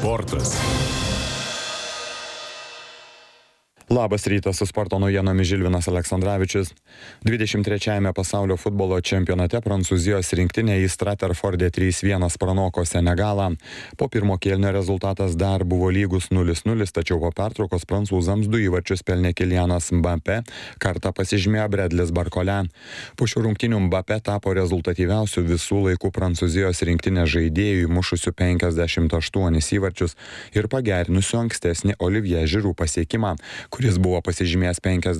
Sportas. Labas rytas, su sporto naujienomis Žilvinas Aleksandravičius. 23-ame pasaulio futbolo čempionate Prancūzijos rinktinė į Stratforde 3-1 pranoko Senegalą. Po pirmo kėlinio rezultatas dar buvo lygus 0-0, tačiau po pertraukos prancūzams 2 įvarčius pelnė Kylianas Mbappé, kartą pasižymėjo Bradlis Barcola. Po šių rungtynių Mbappé tapo rezultatyviausiu visų laikų Prancūzijos rinktinės žaidėjų, mušusiu 58 įvarčius ir pagerinusiu ankstesnį Olivier Giroud pasiekimą, kuris buvo pasižymėjęs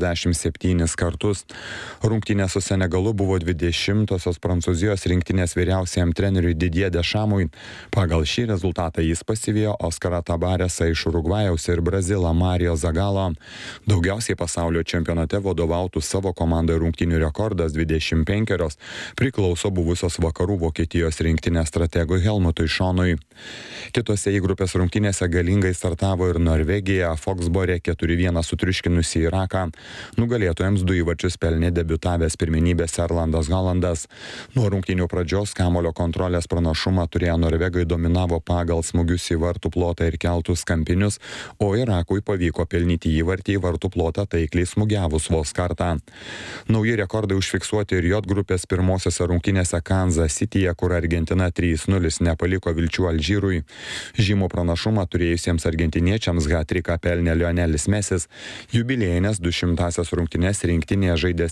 57 kartus. Rungtynė su Senegalu buvo 20-osios Prancūzijos rinktinės vyriausiajam treneriui Didier Deschams'ui. Pagal šį rezultatą jis pasivijo Oskarą Tabaresą iš Urugvajaus ir Brazilą Mario Zagalo. Daugiausiai pasaulio čempionate vadovautų savo komandai rungtynių rekordas 25 priklauso buvusios vakarų Vokietijos rinktinės strategui Helmutui Schonui. Kitose į grupės rungtynėse galingai startavo ir Norvegija, Foxbore 4-1 sutriuškinusi Iraką. Nugalėtojams 2 įvarčius pelnė debiutavęs pirmenybėse Erlandas Haalandas. Nuo rungtynių pradžios kamuolio kontrolės pranašumą turėjo norvegai, dominavo pagal smūgius į vartų plotą ir keltus kampinius, o Irakui pavyko pelnyti įvartį į vartų plotą taikliai smūgiavus vos kartą. Nauji rekordai užfiksuoti ir J grupės pirmosiose rungtynėse Kansas Cityje, kur Argentina 3-0 nepaliko vilčių Alžyrui. Žymų pranašumą turėjusiems argentiniečiams hat-triką pelnė Lionelis Mesis. Jubiliejinės 200-asias rungtynes rinktinėje žaidęs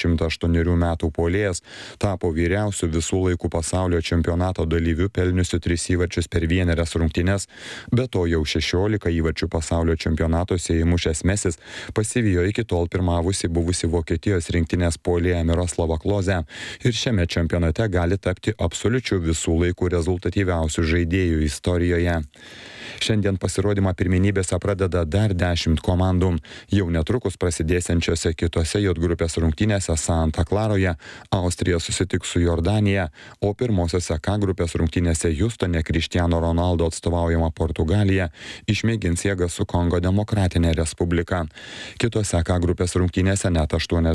38 metų puolėjas tapo vyriausiu visų laikų pasaulio čempionato dalyviu, pelniusiu 3 įvarčius per 1 rungtynes, be to jau 16 įvarčių pasaulio čempionatuose įmušęs Mesis pasivijo iki tol pirmavusi buvusi Vokietijos rinktinės puolėją Miroslavą Klozę ir šiame čempionate gali tapti absoliučiu visų laikų rezultatyviausiu žaidėjų istorijoje. Šiandien pasirodymą pirmenybėse pradeda dar 10 komandų. Jau netrukus prasidėsiančiose kitose J grupės rungtynėse Santa Klaroje Austrija susitiks su Jordanija, o pirmosiose K grupės rungtynėse Hjustone Cristiano Ronaldo atstovaujama Portugalija išmėgins jėgą su Kongo Demokratinė Respublika. Kitose K grupės rungtynėse net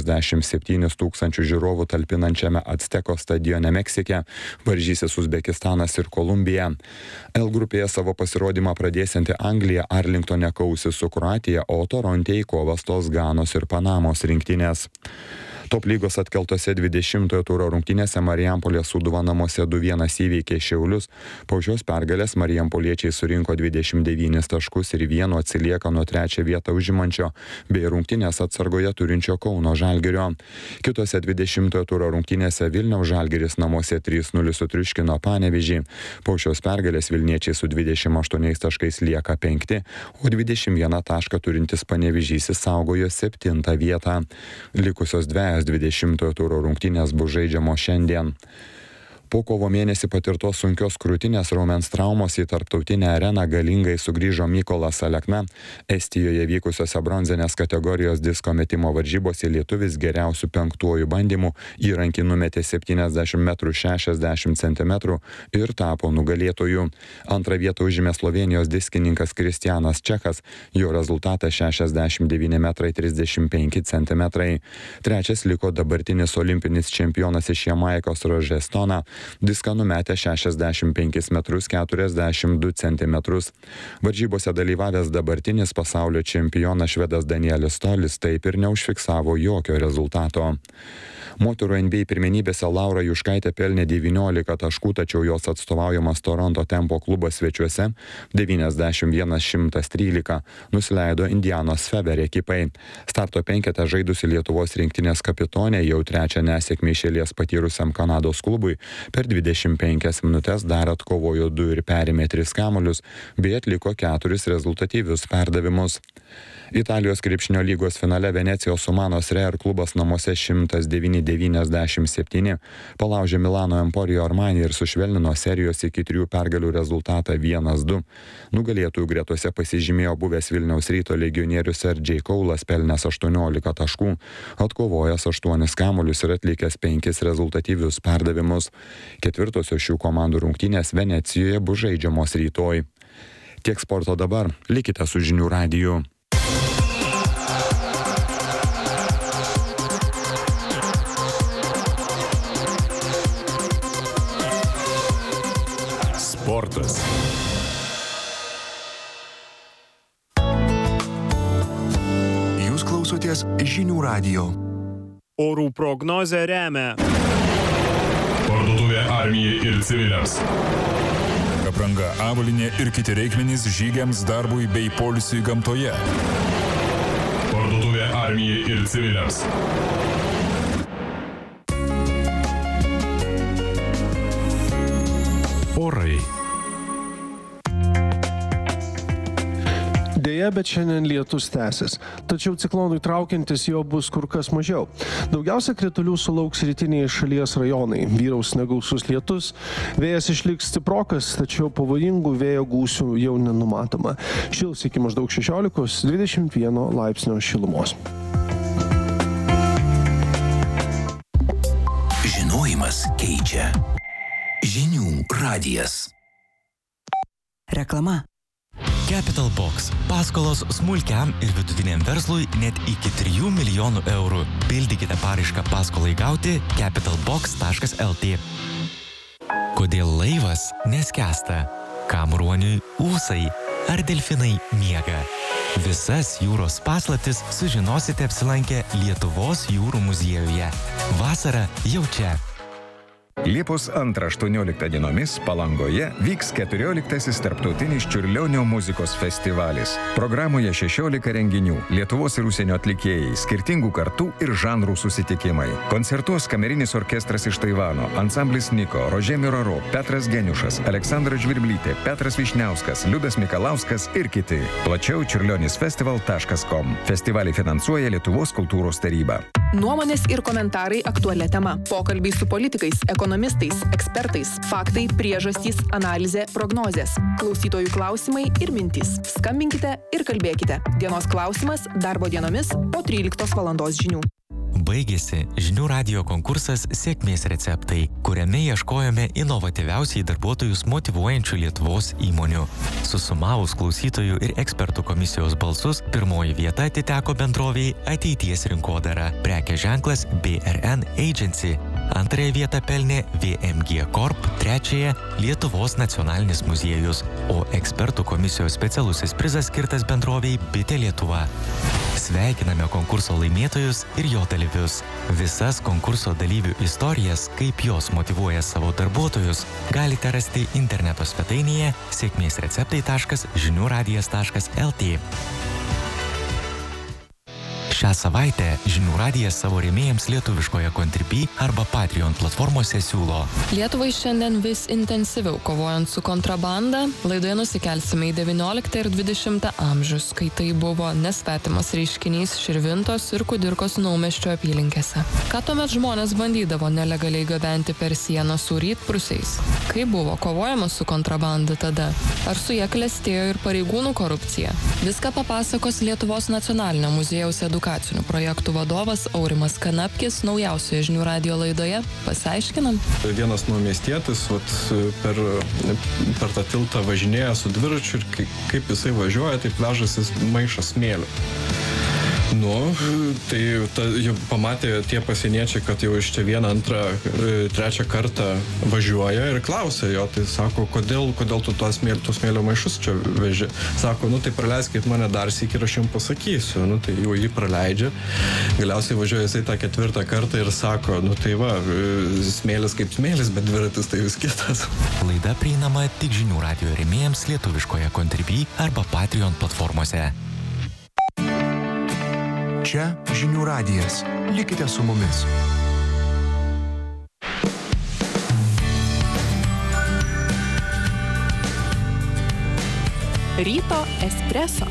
87 000 žiūrovų talpinančiame Azteko stadione Meksike varžysis Uzbekistanas ir Kolumbija. L grupėje savo pasirodymą pradėsianti Anglija Arlingtone kausis su Kroatija, o Toronte į kovą stos Ganos ir Panamos rinktinės. Top lygos atkeltose 20-ojo turo rungtynėse Marijampolės Sūduva namuose 2-1 įveikė Šiaulius. Po šios pergalės marijampoliečiai surinko 29 taškus ir 1 atsilieka nuo 3 vietą užimančio bei rungtynės atsargoje turinčio Kauno Žalgirio. Kitose 20-ojo turo rungtynėse Vilniaus Žalgiris namuose 3-0 sutriuškino Panevėžį. Po šios pergalės vilniečiai su 28 taškais lieka 5, o 21 tašką turintis Panevėžys išsaugojo 7 vietą. Likusios 20-ojo turo rungtynės bus žaidžiamos šiandien. Po kovo mėnesį patirtos sunkios krūtinės raumens traumos į tarptautinę areną galingai sugrįžo Mykolas Alekna. Estijoje vykusiose bronzinės kategorijos disko metimo varžybose lietuvis geriausių 5 bandymų įrankį numetė 70 m 60 cm ir tapo nugalėtoju. Antrą vietą užėmė Slovenijos diskininkas Kristianas Čechas, jo rezultatas 69 m 35 cm. Trečias liko dabartinis olimpinis čempionas iš Jamaikos Rožės Stona. Diską numetė 65 m 42 cm. Varžybose dalyvavęs dabartinis pasaulio čempionas švedas Danielis Tolis taip ir neužfiksavo jokio rezultato. Moterų NBA pirmenybėse Laura Juškaitė pelnė 19 taškų, tačiau jos atstovaujamas Toronto Tempo klubas svečiuose 91-113 nusileido Indianos Fever ekipai. Starto penkete žaidusi Lietuvos rinktinės kapitonė jau 3 nesėkmę iš eilės patyrusiam Kanados klubui per 25 minutes dar atkovojo 2 ir perėmė 3 kamuolius, bei atliko 4 rezultatyvius perdavimus. Italijos krepšinio lygos finale Venecijos Umanos Real klubas namuose 109-97 palaužė Milano Emporio Armani ir sušvelnino serijos iki 3 pergalių rezultatą 1-2. Nugalėtojų gretose pasižymėjo buvęs Vilniaus Ryto legionierius R.J. Kaulas pelnęs 18 taškų, atkovojęs 8 kamuolius ir atlikęs 5 rezultatyvius perdavimus. Ketvirtosios šių komandų rungtynės Venecijoje bus žaidžiamos rytoj. Tiek sporto dabar, likite su Žinių radiju. Sportas. klausotės Žinių radijo. Orų prognozę remia Parduotuvė armijai ir civiliams. Apranga, avalynė ir kiti reikmenys žygiams, darbui bei poilsiui gamtoje. Parduotuvė armijai ir civiliams. Orai. Deja, bet šiandien lietus tęsis. Tačiau ciklonui traukiantis jo bus kur kas mažiau. Daugiausia kritulių sulauks rytiniai šalies rajonai. Vyraus negausus lietus, vėjas išliks stiprokas, tačiau pavojingų vėjo gūsių jau nenumatoma. Šils iki maždaug 16-21 laipsnio šilumos. Žinojimas keičia. Žinių radijas. Reklama. Capital Box. Paskolos smulkiam ir vidutiniam verslui net iki 3 milijonų eurų. Pildykite paraišką paskolai gauti capitalbox.lt. Kodėl laivas neskęsta? Kam ruoniui ūsai? Ar delfinai miega? Visas jūros paslaptis sužinosite apsilankę Lietuvos jūrų muziejuje. Vasara jau čia. Liepos 2-18 dienomis Palangoje vyks 14-asis tarptautinis Čiurlionio muzikos festivalis. Programoje 16 renginių, Lietuvos ir užsienio atlikėjai, skirtingų kartų ir žanrų susitikimai. Koncertuos kamerinis orkestras iš Taivano, ansamblis Niko, Rožė Miraro, Petras Geniušas, Aleksandra Žvirblytė, Petras Višniauskas, Liudas Mikalauskas ir kiti. Plačiau čiurlionisfestival.com. Festivalį finansuoja Lietuvos kultūros taryba. Nuomonės ir komentarai aktualia tema. Pokalbiai su politikais, ekonomistais, ekspertais, faktai, priežastys, analizė, prognozės. Klausytojų klausimai ir mintys. Skambinkite ir kalbėkite. Dienos klausimas darbo dienomis po 13 valandos žinių. Baigėsi Žinių radijo konkursas Sėkmės receptai, kuriame ieškojome inovatyviausiai darbuotojus motyvuojančių Lietuvos įmonių. Susumavus klausytojų ir ekspertų komisijos balsus, pirmoji vieta atiteko bendrovei Ateities rinkodara, prekės ženklas BRN Agency. Antrąją vietą pelnė VMG Corp, trečiąją Lietuvos nacionalinis muziejus, o ekspertų komisijos specialusis prizas skirtas bendrovei Bitė Lietuva. Sveikiname konkurso laimėtojus ir jo dalyvius. Visas konkurso dalyvių istorijas, kaip jos motyvuoja savo darbuotojus, galite rasti interneto svetainėje sėkmėsreceptai.žiniuradijas.lt. Šią savaitę Žinių radijas savo rėmėjams lietuviškoje Contribui arba Patreon platformose siūlo. Lietuvai šiandien vis intensyviau kovojant su kontrabanda, laidoje nusikelsime į 19 ir 20 amžius, kai tai buvo nesvetimas reiškinys Širvintos ir Kudirkos Naumiesčio apylinkėse. Ką tuomet žmonės bandydavo nelegaliai gabenti per sieną su rytprūsiais? Kaip buvo kovojama su kontrabanda tada? Ar su ja klestėjo ir pareigūnų korupcija? Viską papasakos Lietuvos nacionalinio muziejaus edukacinių projektų vadovas Aurimas Kanapkis naujausioje Žinių radijo laidoje. Pasiaiškinam. Vienas naumiestietis per tą tiltą važinėja su dviračiu ir kaip jisai važiuoja, tai pležasi maišą smėlio. Tai jau pamatė tie pasieniečiai, kad jau iš čia vieną, antrą, trečią kartą važiuoja ir klausia jo, tai sako, kodėl tu tos smėlio maišus čia veži? Sako, tai praleiskit mane dar sykį ir aš jums pasakysiu. Tai jau jį praleidžia. Galiausiai važiuoja jisai tą ketvirtą kartą ir sako, tai va, smėlis kaip smėlis, bet dviratis tai vis kitas. Laida prieinama tik Žinių radijo rėmėjams lietuviškoje Contribui arba Patreon platformose. Čia Žinių radijas. Likite su mumis. Ryto espreso.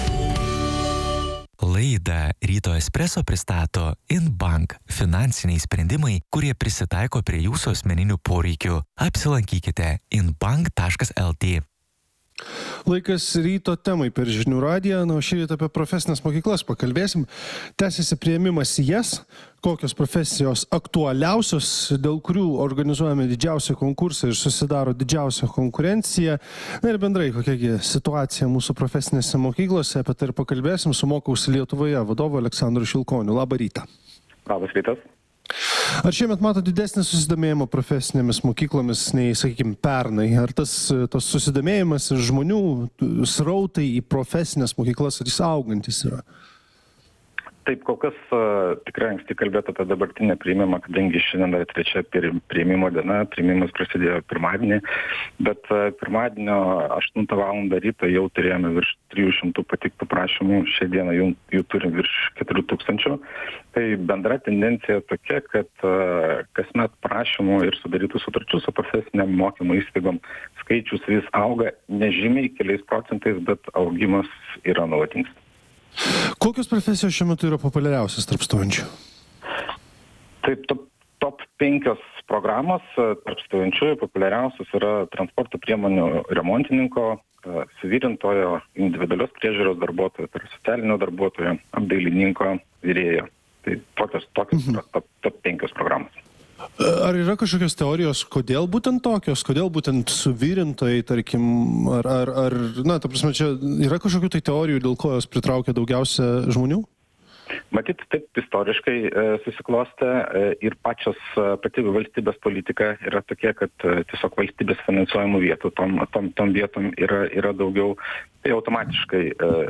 Laidą Ryto espreso pristato InBank – finansiniai sprendimai, kurie prisitaiko prie jūsų asmeninių poreikių. Apsilankykite inbank.lt. Laikas ryto temai per Žinių radiją. Šį rytą apie profesinės mokyklas pakalbėsim. Tęsiasi priėmimas į jas, kokios profesijos aktualiausios, dėl kurių organizuojame didžiausią konkursą ir susidaro didžiausia konkurencija. Ir bendrai, kokia situacija mūsų profesinėse mokyklose, apie tai ir pakalbėsim su Mokausi Lietuvoje vadovu Aleksandru Šilkoniu. Labą rytą. Labas rytas. Ar šiemet mato didesnį susidomėjimą profesinėmis mokyklomis nei, sakykime, pernai? Ar tas susidomėjimas ir žmonių srautai į profesinės mokyklas ar jis augantis yra? Taip, kol kas tikrai anksti kalbėti apie dabartinę priėmimą, kadangi šiandien dar 3 priėmimo diena, priėmimas prasidėjo pirmadienį, bet pirmadienio 8 val. Ryto jau turėjome virš 300 pateiktų prašymų, šią dieną jų turim virš 4000. Tai bendra tendencija tokia, kad kasmet prašymų ir sudarytų sutarčių su profesiniam mokymo įstaigom skaičius vis auga nežymiai keliais procentais, bet augimas yra nuolatinis. Kokios profesijos šiuo metu yra populiariausias tarp stojančių? Taip, top 5 programos tarp stojančiųjų populiariausios yra transporto priemonių remontininko, suvirintojo, individualios priežiūros darbuotojo, tai yra socialinio darbuotojo, apdailininko, virėjo. Tai tokios yra top 5 programos. Ar yra kažkokios teorijos, kodėl būtent tokios, kodėl būtent suvirintojai, tarkim, ta prasme, čia yra kažkokių tai teorijų, dėl ko jos pritraukia daugiausia žmonių? Matyt, taip istoriškai susiklostė ir pati valstybės politika yra tokia, kad tiesiog valstybės finansuojamų vietų, tom vietom yra daugiau, tai automatiškai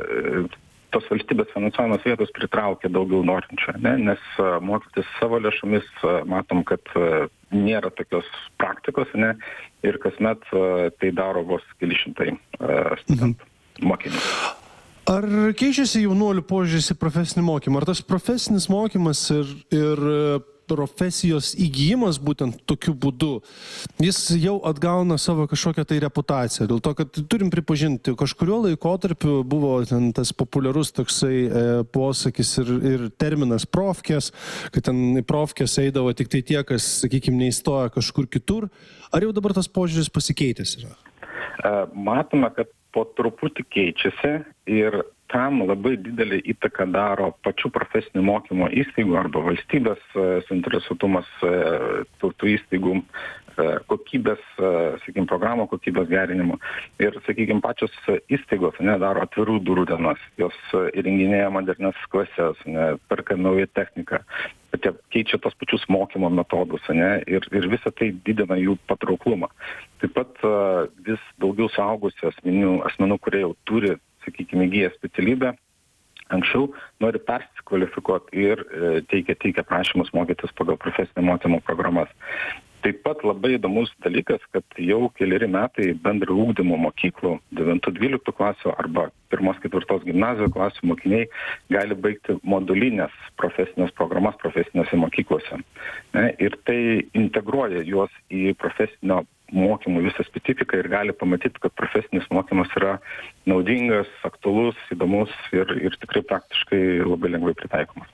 tos valstybės finansuojamos vietos pritraukia daugiau norinčių, nes mokytis savo lėšomis matom, kad nėra tokios praktikos, ir kasmet tai daro vos keli šimtai studentų mokinių. Ar keičiasi jaunuolių požiūris į profesinį mokymą? Ar tas profesinis mokymas ir profesijos įgyjimas būtent tokiu būdu, jis jau atgauna savo kažkokią tai reputaciją? Dėl to, kad turim pripažinti, kažkurio laikotarpiu buvo ten tas populiarus toksai posakis ir terminas profkės, kad ten į profkės eidavo tik tai tie, kas, sakykime, neįstoja kažkur kitur. Ar jau dabar tas požiūris pasikeitęs yra? Matome, kad po truputį keičiasi ir tam labai didelį įtaką daro pačių profesinių mokymo įstaigų arba valstybės suinteresuotumas tų įstaigų kokybės, sakykime, programų kokybės gerinimo. Ir, sakykime, pačios įstaigos daro atvirų durų dienas, jos įrenginėja modernias klases, perka naują techniką, keičia tos pačius mokymo metodus, ir visą tai didina jų patrauklumą. Taip pat vis daugiau suaugusių asmenų, kurie jau turi, sakykime, įgyję specialybę, anksčiau nori persikvalifikuoti ir teikia prašymus mokytis pagal profesinio mokymo programas. Taip pat labai įdomus dalykas, kad jau keleri metai bendro ugdymo mokyklų 9-12 klasių arba 1-4 gimnazijų klasių mokiniai gali baigti modulinės profesinės programas profesinėse mokyklose. Ir tai integruoja juos į profesinio mokymų visą specifiką ir gali pamatyti, kad profesinis mokymas yra naudingas, aktualus, įdomus ir tikrai praktiškai labai lengvai pritaikomas.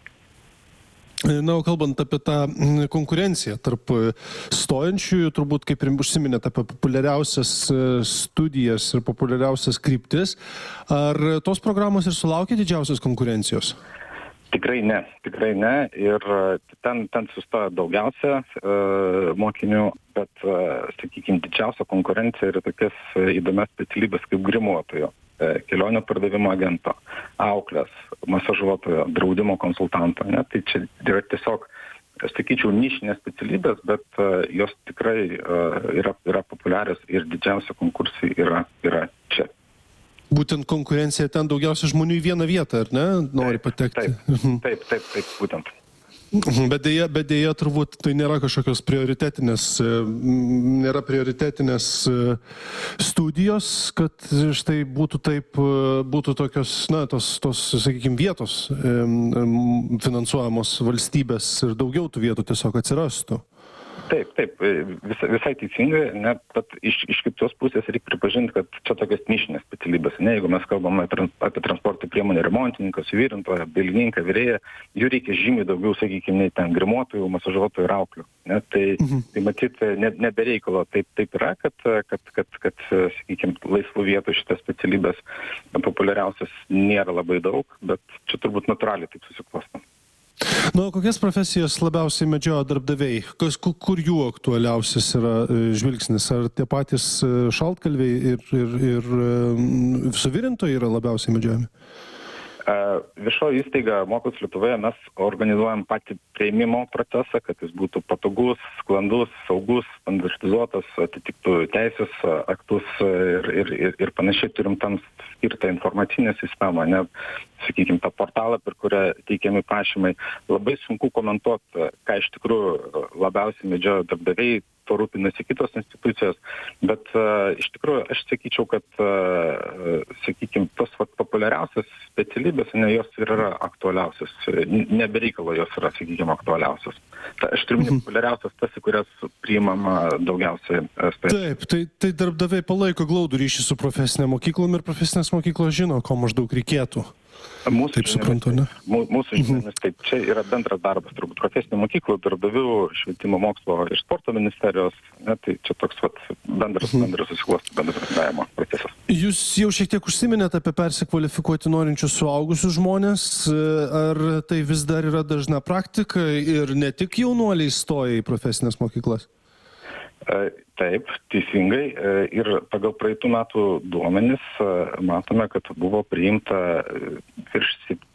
Na, o kalbant apie tą konkurenciją tarp stojančiųjų, turbūt kaip ir užsiminėte apie populiariausias studijas ir populiariausias kryptis, ar tos programos ir sulaukia didžiausios konkurencijos? Tikrai ne. Ir ten sustoja daugiausia mokinių, bet, sakykime, didžiausia konkurencija yra tokias įdomias specialybės kaip grimuotojo, kelionio pardavimo agento, auklės, masažuotojo, draudimo konsultanto. Tai čia yra tiesiog, sakyčiau, nišinės specialybės, bet jos tikrai yra populiarios ir didžiausia konkursai yra čia. Būtent konkurencija ten daugiausia žmonių į vieną vietą, ar ne? Nori patekti. Taip, būtent. Bet dėja turbūt tai nėra kažkokios prioritetinės studijos, kad štai būtų tokios, tos, sakykime, vietos finansuojamos valstybės ir daugiau tų vietų tiesiog atsirastų. Taip, visai teisingai, bet iš kitos pusės reikia pripažinti, kad čia tokios nišinės specialybės, jeigu mes kalbame apie transporto priemonę remontininką, suvirintoją, dailininką, virėją, jų reikia žymiai daugiau, sakykime, ten grimuotojų, masažuotojų ir auklių. Tai matyt, nebereikalo taip yra, kad sakykime, laisvų vietų šitas specialybės populiariausias nėra labai daug, bet čia turbūt natūraliai taip susiklostė. Kokias profesijas labiausiai medžioja darbdaviai? Kur jų aktualiausias yra žvilgsnis? Ar tie patys šaltkalviai ir suvirintojai yra labiausiai medžiojami? Viešoji įstaiga Mokos Lietuvoje mes organizuojam patį priėmimo procesą, kad jis būtų patogus, sklandus, saugus, standartizuotas, atitiktų teisės aktus ir panašiai. Turim tam skirtą informacinę sistemą, ne, sakykime, tą portalą, per kurią teikiami prašymai. Labai sunku komentuoti, ką iš tikrųjų labiausiai medžioja darbdaviai, to rūpinasi kitos institucijos, bet iš tikrųjų aš sakyčiau, kad, sakykime, tos populiariausias specialybės, ne, jos ir yra aktualiausios, nebereikalo jos yra, sakykime, aktualiausios. Aš turiu populiariausias tas, į kurias priimama daugiausiai specialistų. Taip, tai darbdaviai palaiko glaudų ryšį su profesinė mokyklom ir profesinės mokyklos žino, ko maždaug reikėtų. Taip suprantu, ne? Mūsų žiniomis, taip, čia yra bendras darbas, turbūt profesinių mokyklų, darbdavių, švietimo mokslo ir sporto ministerijos, ne, tai čia toks bendras susiklostęs procesas. Jūs jau šiek tiek užsiminėte apie persikvalifikuoti norinčius suaugusius žmonės, ar tai vis dar yra dažna praktika ir ne tik jaunuoliai stoja į profesinės mokyklas? Taip, teisingai. Ir pagal praeitų metų duomenis matome, kad buvo priimta virš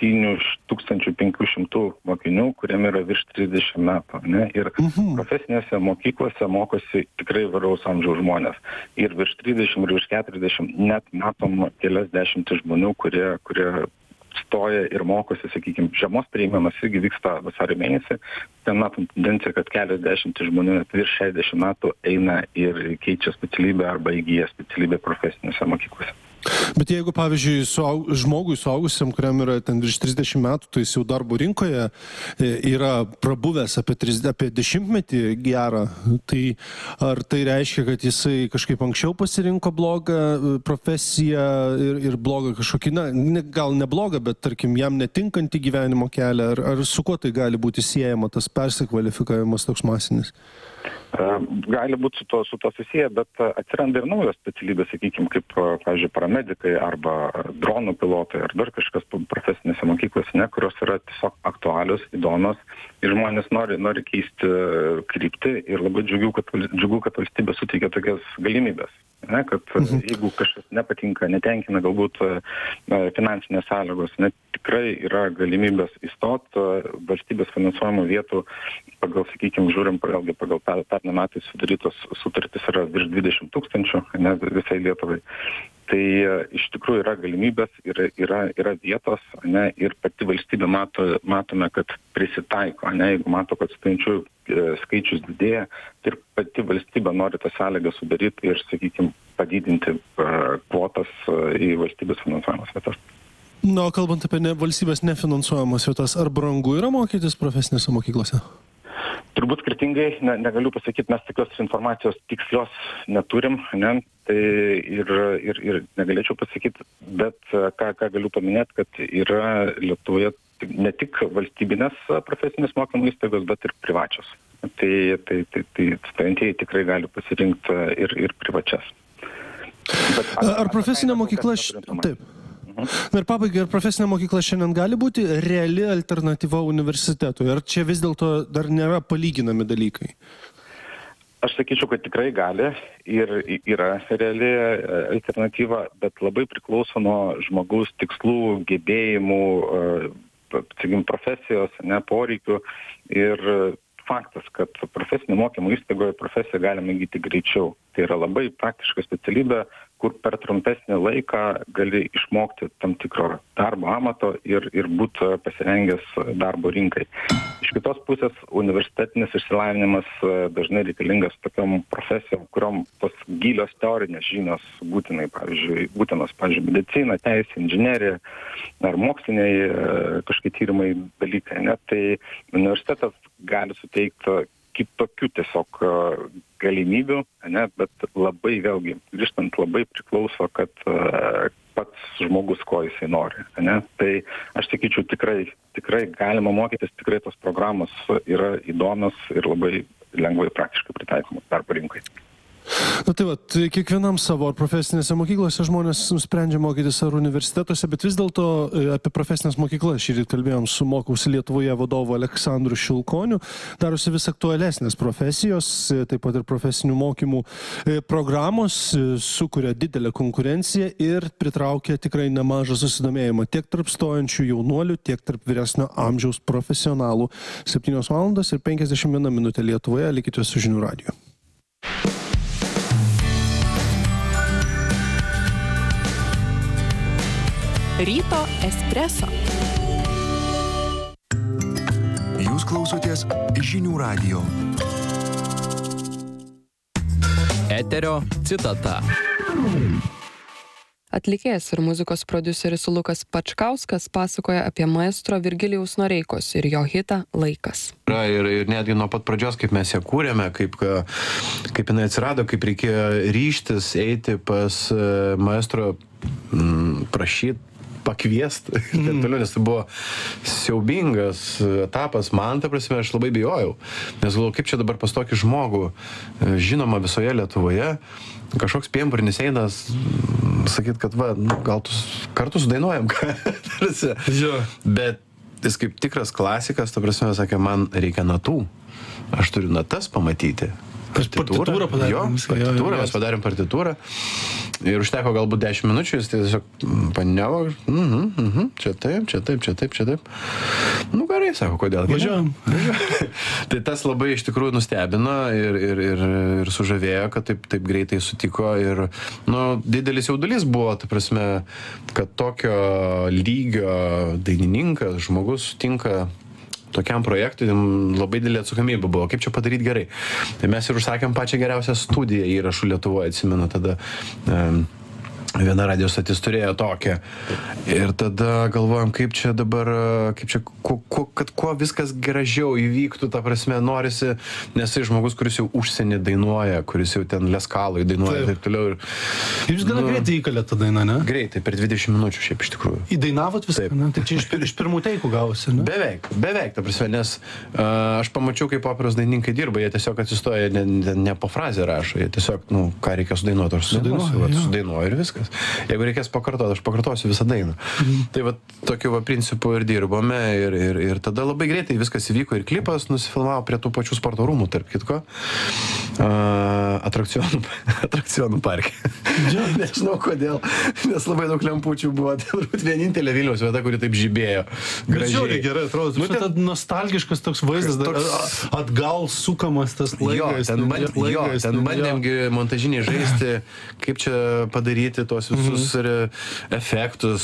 7500 mokinių, kuriem yra virš 30 metų. Ne? Ir profesinėse mokyklose mokosi tikrai įvairaus amžiaus žmonės. Ir virš 30 ir virš 40 net matom kelias dešimtis žmonių, kurie stoja ir mokosi, sakykime, žiemos priėmimas irgi vyksta vasario mėnesį. Ten matom tendenciją, kad kelias dešimtis žmonių net virš 60 metų eina ir keičia specialybę arba įgyja specialybę profesinėse mokyklose. Bet jeigu, pavyzdžiui, žmogui suaugusiam, kuriam yra ten virš 30 metų, tai jis jau darbo rinkoje yra prabuvęs apie 10-metį gerą, tai ar tai reiškia, kad jisai kažkaip anksčiau pasirinko blogą profesiją ir blogą kažkokį, gal ne blogą, bet tarkim jam netinkantį gyvenimo kelią, ar su kuo tai gali būti siejama tas persikvalifikavimas toks masinis? Gali būti su to susiję, bet atsiranda ir naujos specialybės, sakykime, kaip, pavyzdžiui, paramedikai arba dronų pilotai ar dar kažkas profesinėse mokyklose, kurios yra tiesiog aktualios, įdomios ir žmonės nori keisti kryptį ir labai džiugu, kad valstybė suteikia tokias galimybės. Ne, kad jeigu kažkas nepatinka, netenkina galbūt finansinės sąlygos, tikrai yra galimybės įstoti valstybės finansuojamų vietų pagal, sakykime, žiūrim, pagal pernai metais sudarytos sutartys yra virš 20 000 visai Lietuvai. Tai iš tikrųjų yra galimybės, yra vietos, ne, ir pati valstybė matome, kad prisitaiko, ne, jeigu mato, kad stojančių skaičius didėja, tai ir pati valstybė nori tą sąlygą sudaryti ir, sakykime, padidinti kvotas į valstybės finansuojamas vietas. Na, kalbant apie valstybės nefinansuojamas vietas, ar brangu yra mokytis profesinėse mokyklose? Turbūt skirtingai, negaliu pasakyti, mes tokios informacijos tikslios neturim, ne, tai ir negalėčiau pasakyti, bet ką galiu paminėti, kad yra Lietuvoje ne tik valstybinės profesinės mokymo įstaigos, bet ir privačios. Tai stojantieji tikrai gali pasirinkti ir privačias. Ar profesinė mokykla... Taip. Ir pabaigai, ar profesinė mokykla šiandien gali būti reali alternatyva universitetui? Ar čia vis dėlto dar nėra palyginami dalykai? Aš sakyčiau, kad tikrai gali ir yra reali alternatyva, bet labai priklauso nuo žmogaus tikslų, gebėjimų, profesijos, poreikių ir faktas, kad profesinio mokymo įstaigoje profesiją galime įgyti greičiau. Tai yra labai praktiška specialybė, kur per trumpesnį laiką gali išmokti tam tikro darbo amato ir būti pasirengęs darbo rinkai. Iš kitos pusės, universitetinis išsilavinimas dažnai reikalingas tokiom profesijom, kuriom tos gilios teorinės žinios būtinos, pavyzdžiui, medicina, teisė, inžinerija ar moksliniai kažkokie tyrimai dalykai. Ne? Tai universitetas gali suteikti kitokių tiesiog galimybių, ne, bet labai vėlgi, grįžtant, labai priklauso, kad pats žmogus, ko jisai nori. Ne. Tai aš sakyčiau, tikrai galima mokytis, tikrai tos programos yra įdomios ir labai lengvai praktiškai pritaikomos darbo rinkai. Na tai va, kiekvienam savo ar profesinėse mokyklose žmonės nusprendžia mokytis ar universitetuose, bet vis dėlto apie profesinės mokyklas šįryt kalbėjom su Mokausi Lietuvoje vadovu Aleksandru Šilkoniu. Darosi vis aktualesnės profesijos, taip pat ir profesinių mokymų programos sukuria didelę konkurenciją ir pritraukia tikrai nemažą susidomėjimą tiek tarp stojančių jaunuolių, tiek tarp vyresnio amžiaus profesionalų. 7:51 Lietuvoje, likite su Žinių radiju. Ryto espreso. Jūs klausotės Žinių radijo. Eterio citata. Atlikėjas ir muzikos prodiuseris Lukas Pačkauskas pasakoja apie maestro Virgilijaus Noreikos ir jo hitą Laikas. Ir netgi nuo pat pradžios, kaip mes ją kūrėme, kaip jinai atsirado, kaip reikėjo ryžtis eiti pas maestro, prašyti, pakviesti ir taip toliau, nes tai buvo siaubingas etapas. Man, ta prasme, aš labai bijojau, nes galvoju, kaip čia dabar pas tokį žmogų, žinoma visoje Lietuvoje, kažkoks piemburnis einas, sakyt, kad va, gal kartu sudainuojam, bet jis kaip tikras klasikas, ta prasme, sakė, man reikia natų, aš turiu natas pamatyti. Partitūrą padarėm. Jo, partitūrą, mes padarėm partitūrą ir užteko galbūt 10 minučių, jis tiesiog panevo, čia taip. Nu gerai, sako, kodėl? Važiuojam. Tai tas labai iš tikrųjų nustebino ir sužavėjo, kad taip greitai sutiko ir, didelis jaudulys buvo, ta prasme, kad tokio lygio dainininkas, žmogus sutinka tokiam projektui, labai didelė atsakomybė buvo, kaip čia padaryti gerai. Tai mes ir užsakėm pačią geriausią studiją įrašų Lietuvoje, atsimenu, tada viena radijo stotis turėjo tokią. Ir tada galvojom, kaip čia dabar, kad kuo viskas gražiau įvyktų, ta prasme, norisi, nes tai žmogus, kuris jau užsienį dainuoja, kuris jau ten Leskaloj dainuoja ir taip toliau. Ir jūs gana greitai įkalėt tą dainą, ne? Greitai, per 20 minučių šiaip iš tikrųjų. Įdainavot viską, ne? Tai čia iš pirmų teikų gavosi, ne? Beveik, ta prasme, nes aš pamačiau, kaip operos dainininkai dirba, jie tiesiog atsistoja, ne po frazę rašo, jie tiesiog, ką reikia sudainuoti, aš sudainuoju ir viskas. Jeigu reikės pakartoti, aš pakartosiu visą dainą. Tai va, tokiu principu ir dirbome ir tada labai greitai viskas įvyko ir klipas nusifilmavo prie tų pačių sporto rūmų, tarp kitko, atrakcionų parke. Nežinau kodėl, nes labai daug lempučių buvo, turbūt vienintelė Vilniaus vieta, kuri taip žibėjo. Gražiai, gerai atrodo. Tai nostalgiškas toks vaizdas, atgal sukamas tas laikas. Ten bandėmgi montažiniai žaisti, kaip čia padaryti tos visus efektus,